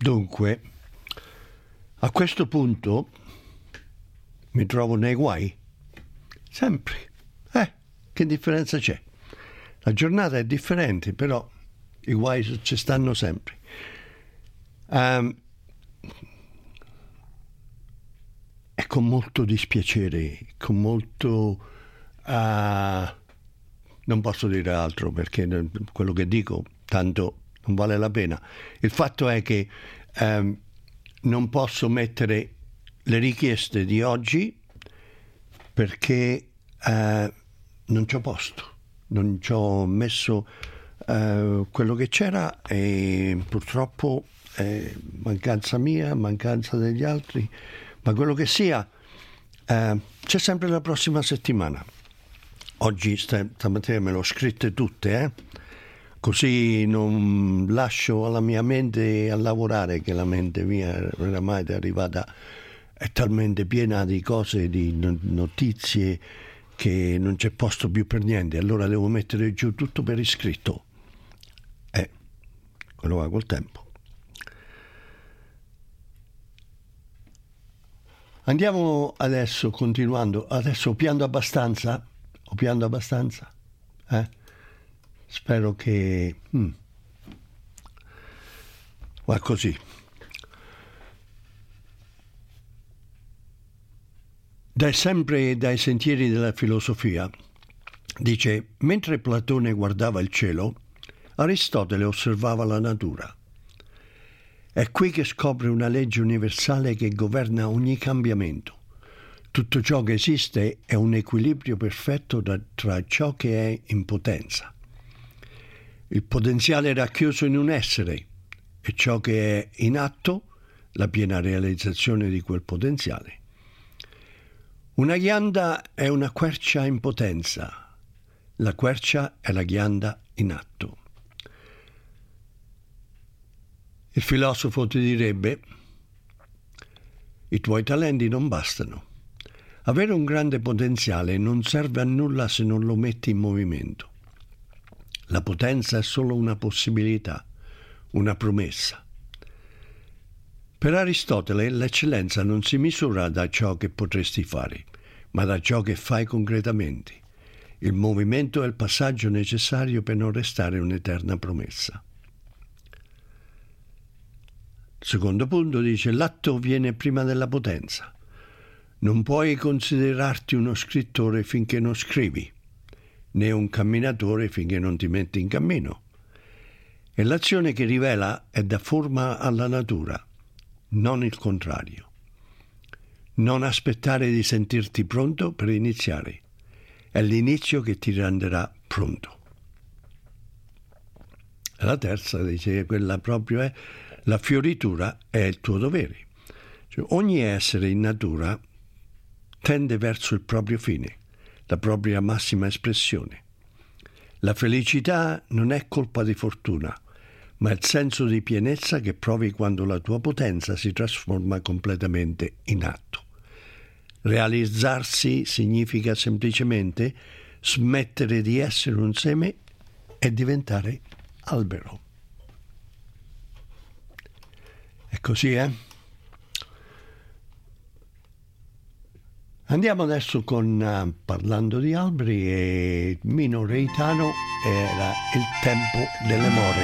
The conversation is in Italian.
Dunque, a questo punto mi trovo nei guai, sempre. Che differenza c'è? La giornata è differente, però i guai ci stanno sempre. E con molto dispiacere, con molto... non posso dire altro perché quello che dico tanto non vale la pena. Il fatto è che non posso mettere le richieste di oggi perché non c'ho posto, non ci ho messo quello che c'era e purtroppo mancanza mia, mancanza degli altri, ma quello che sia, c'è sempre la prossima settimana. Oggi stamattina me l'ho scritte tutte, così non lascio alla mia mente a lavorare, che la mente mia oramai è arrivata, è talmente piena di cose, di notizie, che non c'è posto più per niente. Allora devo mettere giù tutto per iscritto. Quello va col tempo. Andiamo adesso, continuando. Adesso ho pianto abbastanza? Spero che... va così. Sempre dai sentieri della filosofia, dice: mentre Platone guardava il cielo, Aristotele osservava la natura. È qui che scopre una legge universale che governa ogni cambiamento. Tutto ciò che esiste è un equilibrio perfetto tra ciò che è in potenza. Il potenziale racchiuso in un essere e ciò che è in atto, la piena realizzazione di quel potenziale. Una ghianda è una quercia in potenza. La quercia è la ghianda in atto. Il filosofo ti direbbe: i tuoi talenti non bastano. Avere un grande potenziale non serve a nulla se non lo metti in movimento. La potenza è solo una possibilità, una promessa. Per Aristotele l'eccellenza non si misura da ciò che potresti fare, ma da ciò che fai concretamente. Il movimento è il passaggio necessario per non restare un'eterna promessa. Il secondo punto dice: l'atto viene prima della potenza. Non puoi considerarti uno scrittore finché non scrivi, né un camminatore finché non ti metti in cammino. E l'azione che rivela è da forma alla natura, non il contrario. Non aspettare di sentirti pronto per iniziare. È l'inizio che ti renderà pronto. E la terza dice, quella proprio è: la fioritura è il tuo dovere. Cioè, ogni essere in natura tende verso il proprio fine, la propria massima espressione. La felicità non è colpa di fortuna, ma il senso di pienezza che provi quando la tua potenza si trasforma completamente in atto. Realizzarsi significa semplicemente smettere di essere un seme e diventare albero. È così, Andiamo adesso con, parlando di alberi, e Mino Reitano era Il tempo delle more.